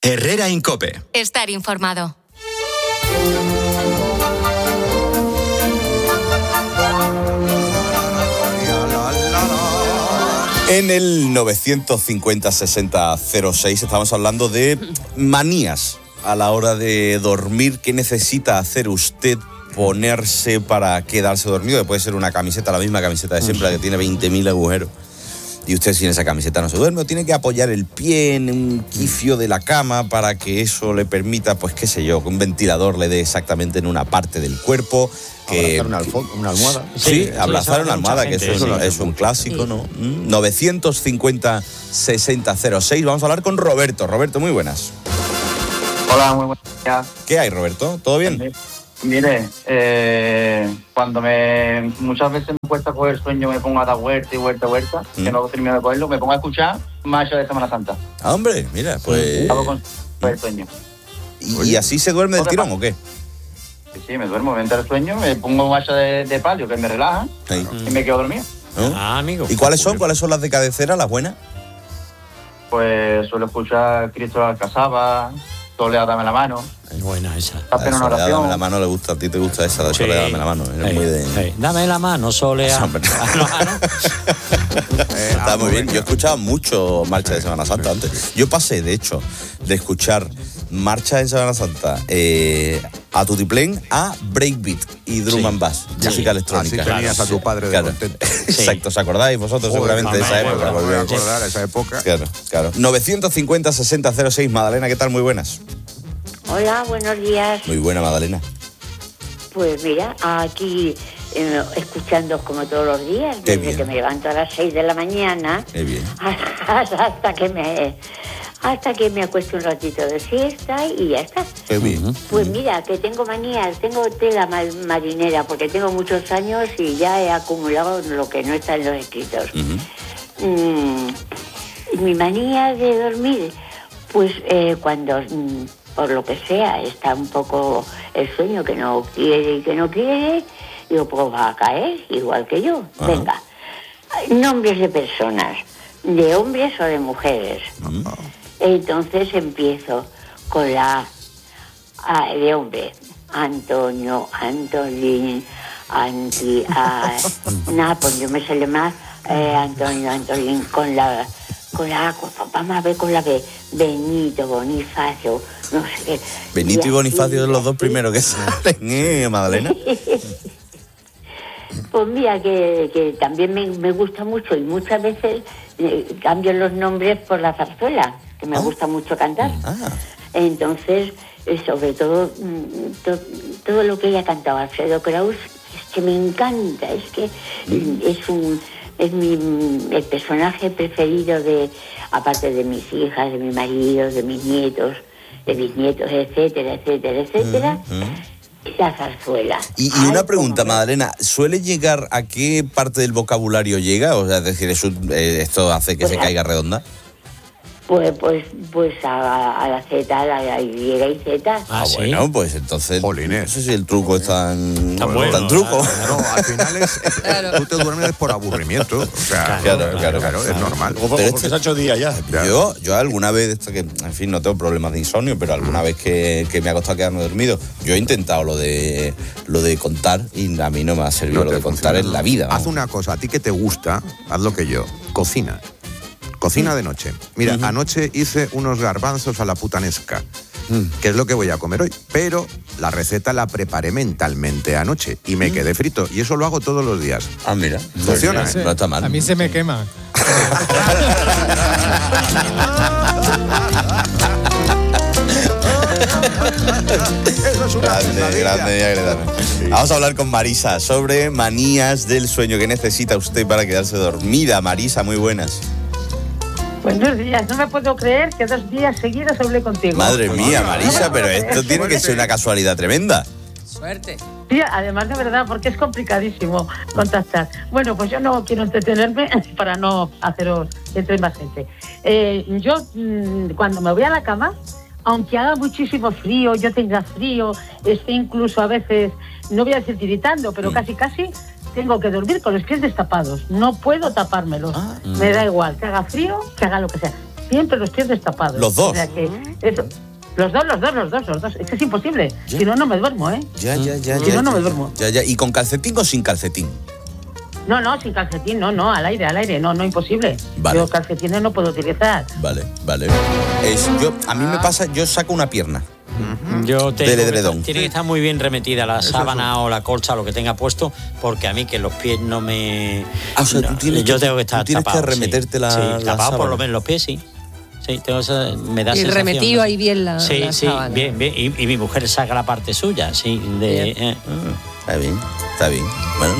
Herrera Incope. Estar informado. En el 950-60-06 estamos hablando de manías a la hora de dormir. ¿Qué necesita hacer usted ponerse para quedarse dormido? Que puede ser una camiseta, la misma camiseta de siempre, la que tiene 20.000 agujeros. Y usted sin esa camiseta no se duerme, o tiene que apoyar el pie en un quifio de la cama para que eso le permita, pues qué sé yo, que un ventilador le dé exactamente en una parte del cuerpo. Abrazar una almohada. Sí, abrazar una almohada, que eso es un clásico, sí. ¿no? 950-60-06. Vamos a hablar con Roberto. Roberto, muy buenas. Hola, muy buenos días. ¿Qué hay, Roberto? ¿Todo bien? Mire, cuando muchas veces me cuesta coger sueño, me pongo a dar vuelta y vuelta, que no termino de cogerlo, me pongo a escuchar Marcha de Semana Santa. Ah, hombre, mira, pues... Hago con el sueño. ¿Y así se duerme del tirón o qué? Sí, me duermo, me entra el sueño, me pongo Marcha de palio, que me relaja, y me quedo dormido. ¿No? Amigo. ¿Y cuáles son las de cabecera, las buenas? Pues suelo escuchar Cristo Alcazaba, Soledad, dame la mano. Es buena esa. Hacer una Soledad, oración. dame la mano, le gusta, a ti te gusta esa de Sí. Soledad, dame la mano. Es muy de... Dame la mano, Soledad. Está muy bien. Yo he escuchado mucho Marcha de Semana Santa antes. Yo pasé, de hecho, de escuchar Marcha en Semana Santa a Tutiplén a Breakbeat y Drum and Bass, música electrónica. Así tenías a tu padre de contento. Exacto, ¿os acordáis vosotros seguramente de esa época? Me voy a acordar esa época. Claro. 950-60-06, Madalena, ¿qué tal? Muy buenas. Hola, buenos días. Muy buena, Madalena. Pues mira, aquí escuchando como todos los días, Qué desde bien. que me levanto a las 6 de la mañana Qué bien. hasta que me acuesto un ratito de siesta y ya está. Qué bien. Pues mira, que tengo manías, tengo tela marinera, porque tengo muchos años y ya he acumulado lo que no está en los escritos. Mi manía de dormir, pues cuando... por lo que sea, está un poco el sueño que no quiere, digo, pues va a caer, igual que yo. Ajá. Venga, nombres de personas, de hombres o de mujeres. Entonces empiezo con la A de hombre, Antonio, Antolín, pues yo me sale más, Antonio, Antolín, con la A, vamos a ver con la B, Benito, Bonifacio, no sé qué. Benito y Bonifacio son los dos primeros que salen, Madalena. Pues mira, que también me gusta mucho y muchas veces cambio los nombres por la zarzuela, que me gusta mucho cantar. Entonces, sobre todo, todo lo que ella cantaba, Alfredo Kraus, es que me encanta, es que es el personaje preferido aparte de mis hijas, de mi marido, de mis nietos, etcétera, la zarzuela. Y una pregunta, Madalena, ¿suele llegar a qué parte del vocabulario llega? O sea, es decir, ¿esto hace que se caiga redonda? Pues a la Z, a la Y y Z. ¿Sí? Bueno, pues entonces Jolines. no sé si el truco es tan bueno, tan truco. No, al final tú te duermes por aburrimiento. O sea, Claro. es normal. Pero se ha hecho día ya. Yo alguna vez, en fin, no tengo problemas de insomnio, pero alguna vez que me ha costado quedarme dormido, yo he intentado lo de contar y a mí no me ha servido lo de contar en la vida. Haz una cosa, a ti que te gusta, haz lo que yo, cocina. Cocina de noche. Mira, anoche hice unos garbanzos a la putanesca, que es lo que voy a comer hoy. Pero la receta la preparé mentalmente anoche y me quedé frito. Y eso lo hago todos los días. Ah, mira. Funciona, Pues, no está mal. A mí se me quema. Grande. Vamos a hablar con Marisa sobre manías del sueño. ¿Qué necesita usted para quedarse dormida? Marisa, muy buenas. Buenos días, no me puedo creer que 2 días seguidos hablé contigo. Madre mía, Marisa, pero esto tiene que ser una casualidad tremenda. Suerte. Sí, además de verdad, porque es complicadísimo contactar. Bueno, pues yo no quiero entretenerme para no haceros que entre más gente. Yo, cuando me voy a la cama, aunque haga muchísimo frío, yo tenga frío, esté incluso a veces, no voy a decir tiritando, pero casi, tengo que dormir con los pies destapados. No puedo tapármelos. Me da igual, que haga frío, que haga lo que sea. siempre los pies destapados. ¿Los dos? O sea que eso, los dos. Es que es imposible. Ya. Si no, no me duermo, ¿eh? Ya. Si no, no me duermo. Ya. ¿Y con calcetín o sin calcetín? No, sin calcetín, no, al aire, no, imposible. Vale. Yo calcetines no puedo utilizar. Vale. A mí me pasa, yo saco una pierna. Yo Del edredón. tiene que estar muy bien remetida la sábana o la colcha, lo que tenga puesto, porque a mí que los pies no me... O sea, tú tienes yo que, tengo que estar tú tienes tapado. que remeterte la tapado sábana. por lo menos los pies, sí. Sí, tengo me da Y sensación. remetido ahí bien la Sí, sábana. bien. Y mi mujer saca la parte suya, sí. Está bien. Bueno,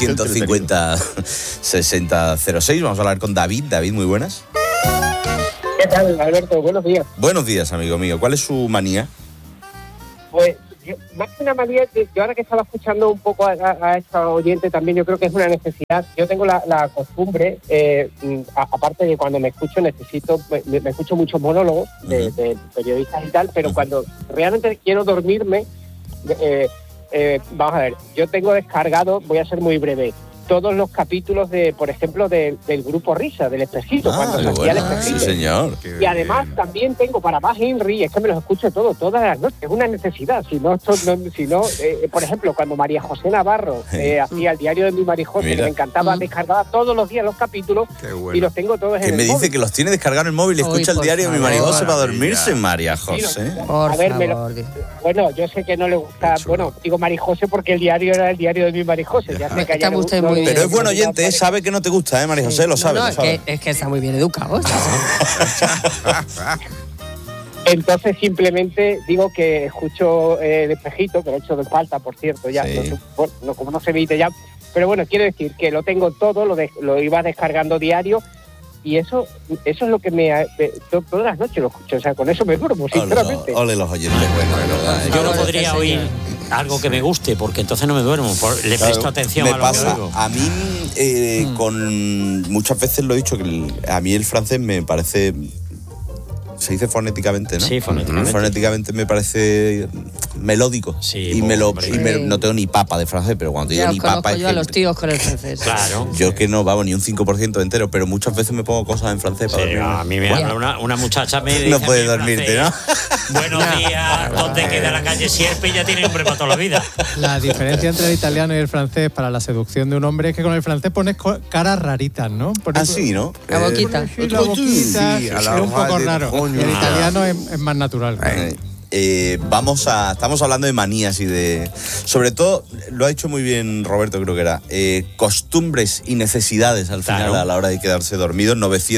950-6006. Vamos a hablar con David. David, muy buenas. ¿Qué tal, Alberto? Buenos días. Buenos días, amigo mío. ¿Cuál es su manía? Pues, más que una manía, yo ahora que estaba escuchando un poco a esta oyente también, yo creo que es una necesidad. Yo tengo la costumbre, aparte de cuando me escucho, me escucho muchos monólogos de periodistas y tal, pero cuando realmente quiero dormirme, vamos a ver, yo tengo descargado, voy a ser muy breve, todos los capítulos por ejemplo, del Grupo Risa, del Espejito, cuando se hacía el Espejito. Sí, señor. Y además también tengo para más Henry, es que me los escucho todas las noches, es una necesidad. Si no, por ejemplo, cuando María José Navarro hacía el diario de mi María José, que me encantaba, descargaba todos los días los capítulos y los tengo todos en el Que me móvil. dice que los tiene descargados en el móvil y escucha el diario de mi María José para dormirse, María José. A ver, bueno, yo sé que no le gusta, digo María José porque el diario era el diario de mi María José. Ya sé que Está usted muy Pero es buen oyente, sabe que no te gusta, María José, lo sabe. No, lo sabe. es que está muy bien educado. Entonces simplemente digo que escucho el Espejito, que lo he hecho de falta, por cierto, ya, Sí. como no se emite ya. Pero bueno, quiero decir que lo tengo todo, lo iba descargando diario y eso es lo que todas las noches lo escucho, o sea, con eso me duermo, sinceramente. Ole los oyentes, bueno, de verdad. Yo no podría oír algo que me guste, porque entonces no me duermo. Le presto atención me a lo pasa, que oigo. a mí con muchas veces lo he dicho que a mí el francés me parece, se dice fonéticamente, ¿no? Sí, fonéticamente. Fonéticamente me parece melódico. Sí, y hombre. no tengo ni papa de francés, pero cuando digo Ya ni os papa conozco es yo a que los tíos con el francés. Claro. yo que no vamos ni un 5% entero, pero muchas veces me pongo cosas en francés para Sí, dormir. a mí me habla una muchacha, me dice No a mí puedes en dormirte, ¿no? francés, Buenos días, ¿dónde queda la calle Sierpe? Y ya tiene hombre para toda la vida. La diferencia entre el italiano y el francés para la seducción de un hombre es que con el francés pones caras raritas, ¿no? Así, ¿no? La boquita. La boquita Sí, a es la un poco hora del raro. coño. El italiano es más natural. Estamos hablando de manías y de, sobre todo, lo ha dicho muy bien Roberto, creo que era, costumbres y necesidades al final Claro. a la hora de quedarse dormido.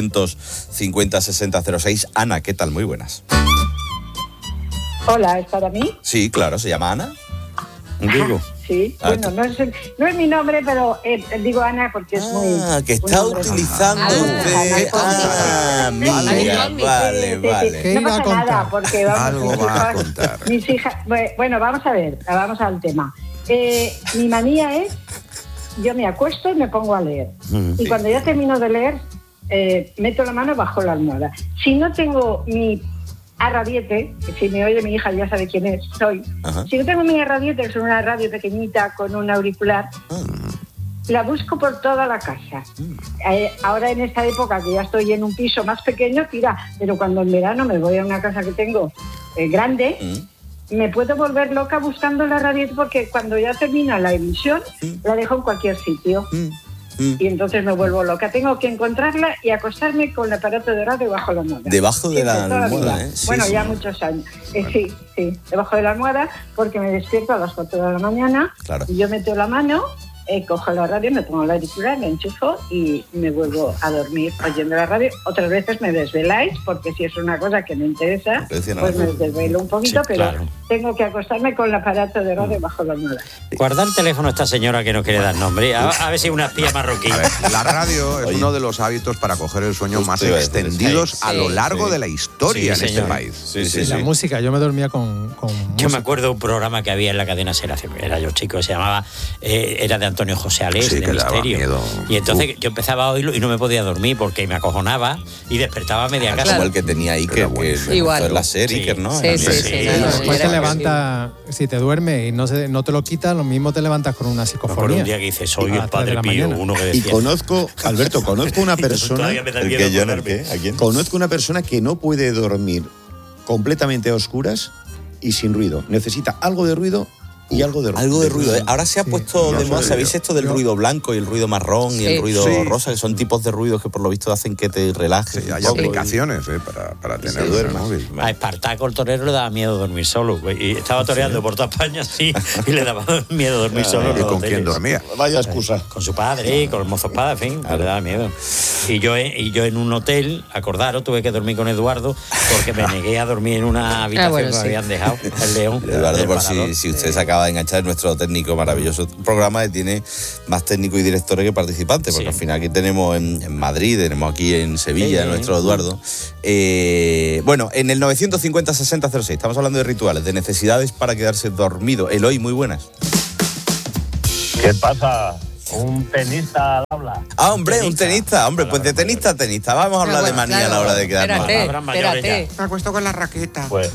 950-6006. Ana, ¿qué tal? Muy buenas. Hola, ¿es para mí? Sí, claro, ¿se llama Ana? Digo. Sí, bueno, no es mi nombre, pero digo Ana porque es muy... que está un nombre- utilizando usted. Amiga, vale. ¿Qué No iba a pasa nada, contar? porque vamos, Algo mis va a hijas- contar. Mis hijas, bueno, vamos a ver, vamos al tema. Mi manía es, yo me acuesto y me pongo a leer. Y cuando ya termino de leer, meto la mano bajo la almohada. Si no tengo mi arradiete, que si me oye mi hija ya sabe quién soy. Ajá. Si no tengo mi arradiete, que es una radio pequeñita con un auricular, la busco por toda la casa. Ahora en esta época que ya estoy en un piso más pequeño, pero cuando en verano me voy a una casa que tengo grande, me puedo volver loca buscando la radio porque cuando ya termina la emisión, la dejo en cualquier sitio. Y entonces me vuelvo loca. Tengo que encontrarla y acostarme con el aparato de radio bajo la almohada. Debajo de la Siempre, toda almohada, vida. ¿eh? Sí, Bueno, sí. ya muchos años. Sí, debajo de la almohada porque me despierto a las 4 de la mañana. Claro. Y yo meto la mano, cojo la radio, me pongo la auricular, me enchufo y me vuelvo a dormir oyendo la radio. Otras veces me desveláis porque si es una cosa que me interesa, pues me desvelo un poquito, Sí, pero claro. tengo que acostarme con el aparato de radio bajo la almohada. Guarda el teléfono a esta señora que no quiere dar nombre. A ver si es una espía marroquí. A ver, la radio es Oye. uno de los hábitos para coger el sueño más Justo iba a decir eso. extendidos Sí, a lo largo sí. de la historia Sí, en este señor. país. Sí. La música, yo me dormía con Yo música. me acuerdo de un programa que había en la cadena SER, era yo chico, se llamaba, era de Antonio José Alés, Sí, de que daba Misterio. miedo. Y entonces yo empezaba a oírlo y no me podía dormir porque me acojonaba y despertaba a media casa. Como el que tenía Iker, que Igual. fue la serie, Iker, ¿no? Sí, sí, sí. Y después te levanta, si te duermes y no te lo quitas, lo mismo te levantas con una Por psicofonía. un día que dice, soy A el las 3 de padre la Pío, mañana. uno que Y decía. conozco, Alberto, conozco una persona. Todavía me da ¿El miedo qué, John? ¿El acordarme. qué? ¿A quién? Conozco una persona que no puede dormir completamente a oscuras y sin ruido. Necesita algo de ruido y algo de ruido. Algo de ruido. Ahora se ha puesto no de moda, sé ¿sabéis yo. esto del ruido blanco y el ruido marrón y Sí. el ruido Sí. rosa? Que son tipos de ruidos que por lo visto hacen que te relajes. Sí, un hay poco y- aplicaciones para y se tenerlo en el duerma. móvil. A Espartaco el torero le daba miedo dormir solo. Y estaba toreando por toda España, sí, y le daba miedo dormir solo. en ¿Y los con quién hoteles. dormía? Vaya excusa. Con su padre, con el mozo espada, en fin, le daba miedo. Y yo en un hotel, acordaros, tuve que dormir con Eduardo porque me negué a dormir en una habitación bueno, que me sí. habían dejado, el León. Eduardo, del por Parador. si usted se acaba de enganchar, es nuestro técnico maravilloso programa que tiene más técnicos y directores que participantes, porque Sí. al final aquí tenemos en Madrid, tenemos aquí en Sevilla, Sí. nuestro Eduardo. Bueno, en el 950-6006, estamos hablando de rituales, de necesidades para quedarse dormido. Eloy, muy buenas. ¿Qué pasa? Un tenista al habla. Ah, hombre, un tenista. Hombre, pues de tenista a tenista. Vamos a hablar de manía a la hora de quedarnos. Palabras mayores ya. Me acuesto con la raqueta. Pues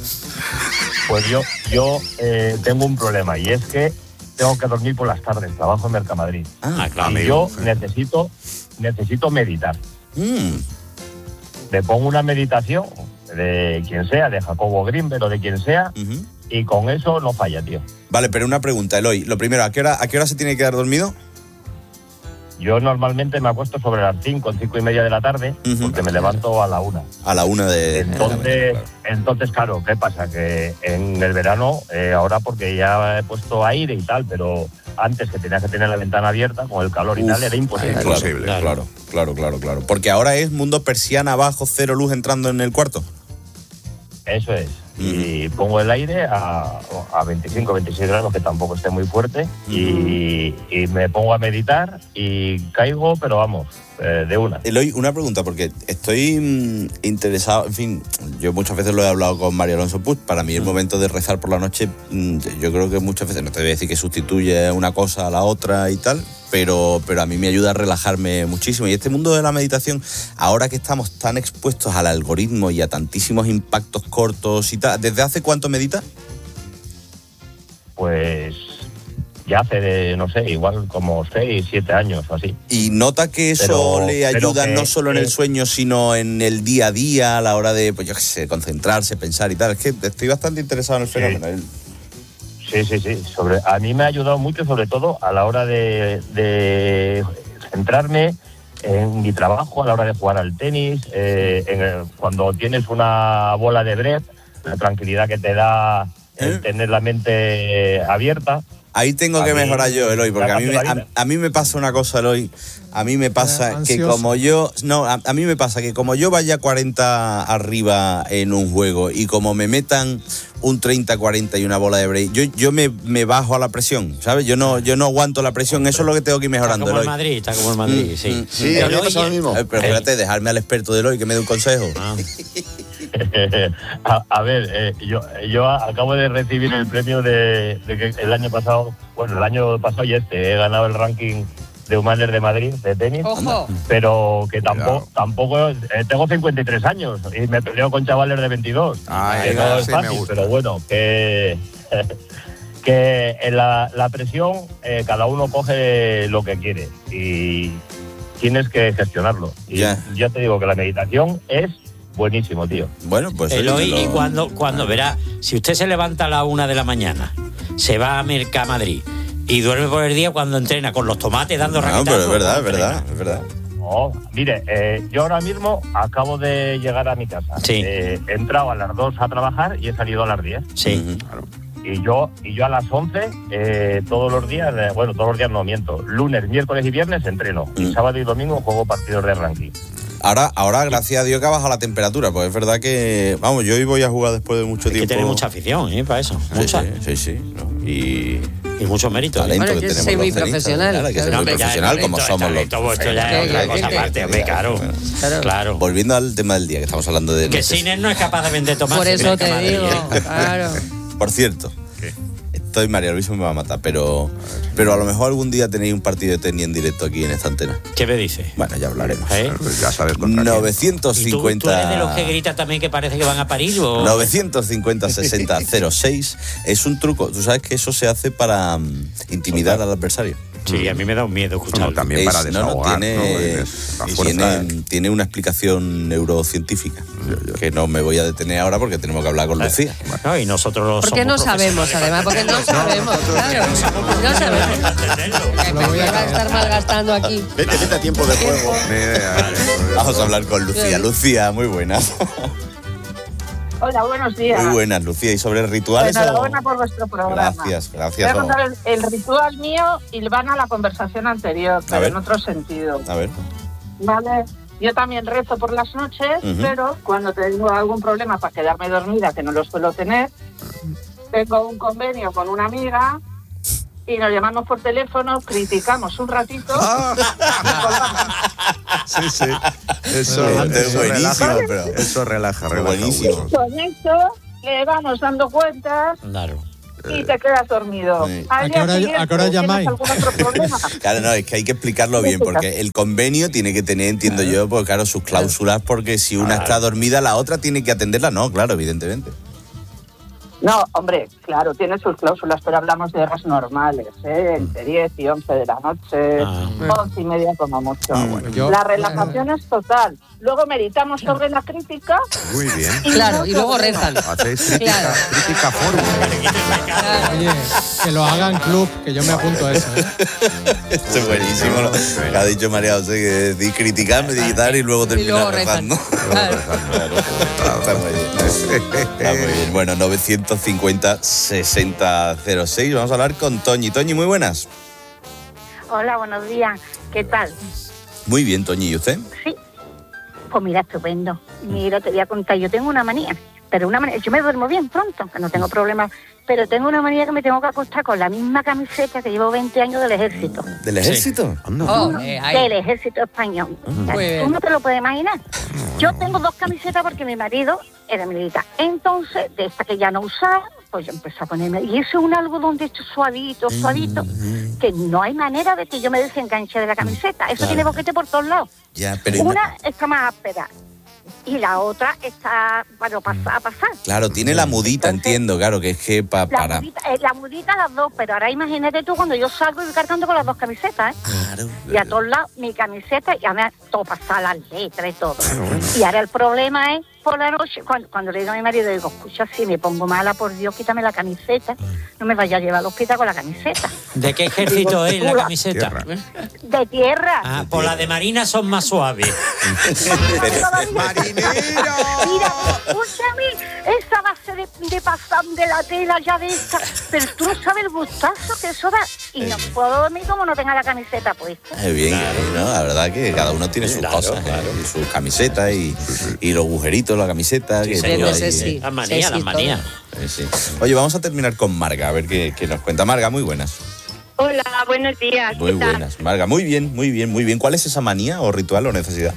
yo tengo un problema y es que tengo que dormir por las tardes. Trabajo en Mercamadrid. Ah, claro. Y yo necesito meditar. Le pongo una meditación de quien sea, de Jacobo Greenberg o de quien sea, y con eso no falla, tío. Vale, pero una pregunta, Eloy. Lo primero, ¿a qué hora se tiene que quedar dormido? Yo normalmente me acuesto sobre las 5 y media de la tarde, porque me levanto a la 1. A la 1 de... Entonces, claro, ¿qué pasa? Que en el verano, ahora porque ya he puesto aire y tal, pero antes que tenía que tener la ventana abierta, con el calor y tal, era imposible. Claro. Porque ahora es mundo persiana abajo, cero luz entrando en el cuarto. Eso es. Y pongo el aire a 25, 26 grados, que tampoco esté muy fuerte, y me pongo a meditar y caigo, pero vamos, de una. Eloy, una pregunta, porque estoy interesado, en fin, yo muchas veces lo he hablado con María Alonso Puig, para mí el momento de rezar por la noche, yo creo que muchas veces, no te voy a decir que sustituye una cosa a la otra y tal, pero a mí me ayuda a relajarme muchísimo. Y este mundo de la meditación, ahora que estamos tan expuestos al algoritmo y a tantísimos impactos cortos y tal, ¿desde hace cuánto medita? Pues ya hace, no sé, igual como 6, 7 años o así. ¿Y nota que eso le ayuda no solo en el sueño, sino en el día a día, a la hora de, pues yo qué sé, concentrarse, pensar y tal? Es que estoy bastante interesado en el fenómeno. Sí. A mí me ha ayudado mucho, sobre todo a la hora de centrarme en mi trabajo, a la hora de jugar al tenis, cuando tienes una bola de bread, la tranquilidad que te da el tener la mente abierta. Ahí tengo que mejorar yo, Eloy, porque a mí me pasa una cosa, Eloy. A mí me pasa que como yo... No, a mí me pasa que como yo vaya 40 arriba en un juego y como me metan un 30-40 y una bola de break, yo me bajo a la presión, ¿sabes? Yo no aguanto la presión, eso es lo que tengo que ir mejorando, Está como Eloy. está como el Madrid, sí. Sí, a mí me pasa lo mismo. Pero espérate, dejarme al experto de Eloy que me dé un consejo. A ver, yo acabo de recibir el premio de que el año pasado y he ganado el ranking de Humanes de Madrid de tenis. Ojo. Pero que tampoco tengo 53 años y me peleo con chavales de 22. Que no es fácil, pero bueno, que en la presión cada uno coge lo que quiere y tienes que gestionarlo. Y ya te digo que la meditación es buenísimo, tío. Bueno, pues... Eloy, y cuando verá, si usted se levanta a la 1 de la mañana, se va a Mercamadrid y duerme por el día cuando entrena con los tomates dando raquetazos. No, pero es verdad. No, mire, yo ahora mismo acabo de llegar a mi casa. Sí. He entrado a las 2 a trabajar y he salido a las 10. Sí. Claro. Y yo a las 11, todos los días no miento, lunes, miércoles y viernes entreno. Y sábado y domingo juego partidos de ranking. Ahora, gracias a Dios que ha bajado la temperatura, pues es verdad que, vamos, yo hoy voy a jugar después de mucho tiempo. Hay que tener mucha afición, para eso. Mucha. Sí. ¿no? Y mucho mérito. Talento Bueno, que yo tenemos soy muy los tenistas, profesional. Claro, hay que ser muy profesional como somos los... Esto ya es otra cosa aparte, hombre, claro. Volviendo al tema del día, que estamos hablando de... Que Sinner no es capaz de vender tomates. Por eso te digo, claro. Por cierto, estoy, María Luisa me va a matar, pero a lo mejor algún día tenéis un partido de tenis en directo aquí en esta antena. ¿Qué me dices? Bueno, ya hablaremos. Ya sabes contra 950... ¿Tú eres de los que gritan también que parece que van a parir? ¿O? 950-60-06 es un truco. Tú sabes que eso se hace para intimidar al adversario. Sí, a mí me da un miedo escucharlo. No, también para desahogar. Tiene una explicación neurocientífica que no me voy a detener ahora porque tenemos que hablar con Lucía. No, y nosotros porque no sabemos, además, porque no sabemos, claro. No sabemos. ¿Qué va a estar malgastando aquí? Vete a tiempo de juego. Vamos a hablar con Lucía. Lucía, muy buenas. Hola, buenos días. Muy buenas, Lucía. ¿Y sobre rituales? Enhorabuena por vuestro programa. Gracias. Voy a contar el ritual mío y van a la conversación anterior, pero en otro sentido. A ver. Vale. Yo también rezo por las noches, pero cuando tengo algún problema para quedarme dormida, que no lo suelo tener, tengo un convenio con una amiga y nos llamamos por teléfono, criticamos un ratito y colgamos. Sí. Eso es buenísimo, pero eso relaja buenísimo. Con eso le vamos dando cuentas. Claro. Y te quedas dormido. Sí. ¿A qué hora llamáis? ¿Algún otro problema? Claro, no, es que hay que explicarlo bien, porque el convenio tiene que tener, entiendo yo, pues claro, sus cláusulas, porque si una está dormida, la otra tiene que atenderla. No, claro, evidentemente. No, hombre, claro, tiene sus cláusulas, pero hablamos de horas normales, entre 10 y 11 de la noche, 11 y media como mucho. La relajación es total. Luego meditamos sobre la crítica. Muy bien. Claro, y luego rezan. Hacéis crítica forum. Oye, que lo hagan club, que yo me apunto a eso. Esto es buenísimo, ¿no? Que ha dicho María José, que decir criticar, meditar y luego terminar rezando. Claro. Está muy bien. Está muy bien. Bueno, 950-6006. Vamos a hablar con Toñi. Toñi, muy buenas. Hola, buenos días. ¿Qué tal? Muy bien, Toñi. ¿Y usted? Sí. Pues mira, estupendo. Mira, te voy a contar. Yo tengo una manía. Pero yo me duermo bien pronto, que no tengo problemas. Pero tengo una manía que me tengo que acostar con la misma camiseta que llevo 20 años del ejército. ¿Del ejército? Del ejército español. Tú no te lo puedes imaginar. Yo tengo 2 camisetas porque mi marido era militar. Entonces, de esta que ya no usaba, pues yo empecé a ponerme. Y eso es un algodón de hecho suavito, que no hay manera de que yo me desenganche de la camiseta. Eso tiene boquete por todos lados. Ya, pero una está más áspera y la otra está para pasar. Claro, tiene la mudita, entiendo, claro, que es que para... La mudita las dos, pero ahora imagínate tú cuando yo salgo y voy cargando con las 2 camisetas, Claro. Y a todos lados mi camiseta, y a mí todo pasa, las letras y todo. Y ahora el problema es por la noche, cuando le digo a mi marido, digo, escucha, si me pongo mala, por Dios, quítame la camiseta, no me vaya a llevar al hospital con la camiseta. ¿De qué ejército es la camiseta? De tierra. Ah, por la de marina son más suaves. ¡Marinero! Mira, escúchame, esa base de pasam de la tela ya de esta, pero tú no sabes el gustazo que eso da. Y no puedo dormir como no tenga la camiseta puesta. Bien, ¿no? La verdad que cada uno tiene sus cosas, y sus camisetas y los agujeritos, la camiseta. Sí, las manías. Sí. Oye, vamos a terminar con Marga, a ver qué nos cuenta. Marga, muy buenas. Hola, buenos días. Muy buenas, Marga. Muy bien. ¿Cuál es esa manía o ritual o necesidad?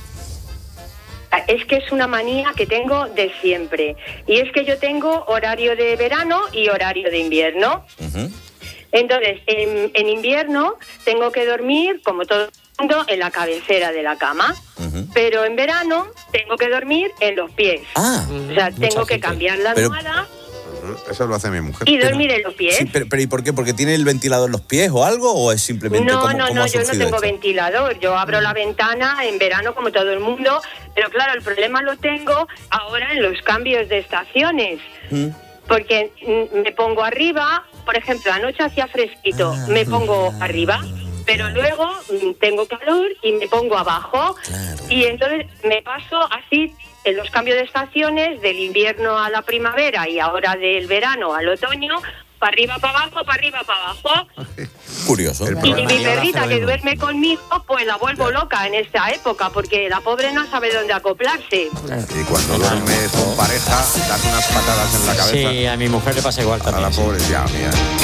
Es que es una manía que tengo de siempre. Y es que yo tengo horario de verano y horario de invierno. Entonces, en invierno tengo que dormir, como todo el mundo, en la cabecera de la cama. Pero en verano tengo que dormir en los pies. O sea, tengo que cambiar la almohada. Eso lo hace mi mujer. Y dormir en los pies. Sí, pero ¿y por qué? ¿Porque tiene el ventilador en los pies o algo? ¿O es simplemente No, cómo yo no tengo esto? ventilador. Yo abro la ventana en verano como todo el mundo. Pero claro, el problema lo tengo ahora en los cambios de estaciones. Porque me pongo arriba, por ejemplo, anoche hacía fresquito, me pongo arriba. Pero luego tengo calor y me pongo abajo. Y entonces me paso así en los cambios de estaciones, del invierno a la primavera y ahora del verano al otoño, para arriba, para abajo, para arriba, para abajo. Curioso. Y mi perrita que duerme conmigo, pues la vuelvo loca en esta época, porque la pobre no sabe dónde acoplarse. Y cuando duermes con pareja, das unas patadas en la cabeza. Sí, a mi mujer le pasa igual también. A la pobre, ya, mira.